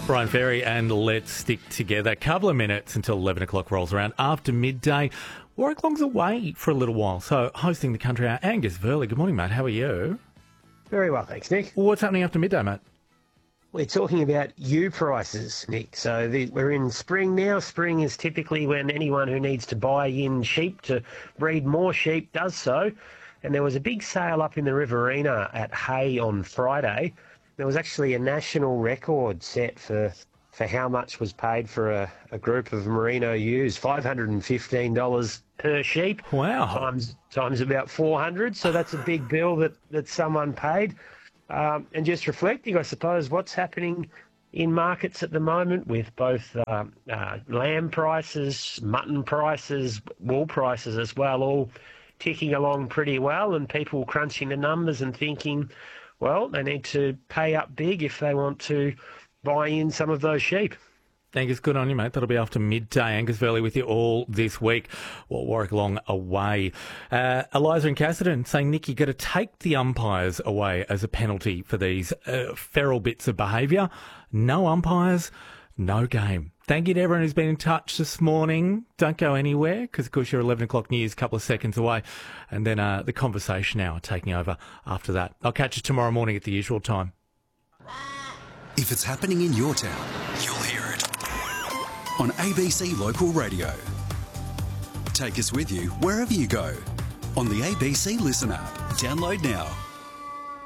Brian Ferry and Let's Stick Together. A couple of minutes until 11 o'clock rolls around. After midday, Warwick Long's away for a little while. So hosting the Country Hour, Angus Verley. Good morning, mate. How are you? Very well, thanks, Nick. What's happening after midday, mate? We're talking about ewe prices, Nick. So we're in spring now. Spring is typically when anyone who needs to buy in sheep to breed more sheep does so. And there was a big sale up in the Riverina at Hay on Friday. There was actually a national record set for how much was paid for a group of merino ewes, $515 per sheep. Wow. Times about 400. So that's a big bill that someone paid. And just reflecting, I suppose, what's happening in markets at the moment with both lamb prices, mutton prices, wool prices as well, all ticking along pretty well, and people crunching the numbers and thinking, well, they need to pay up big if they want to buy in some of those sheep. Angus, good on you, mate. That'll be after midday. Angus Verley with you all this week. Well, Warwick Long away. Eliza and Cassidy saying, Nick, you've got to take the umpires away as a penalty for these feral bits of behaviour. No umpires, no game. Thank you to everyone who's been in touch this morning. Don't go anywhere because, of course, you're 11 o'clock news, a couple of seconds away. And then the conversation hour taking over after that. I'll catch you tomorrow morning at the usual time. If it's happening in your town, you'll hear it on ABC Local Radio. Take us with you wherever you go on the ABC Listen app. Download now.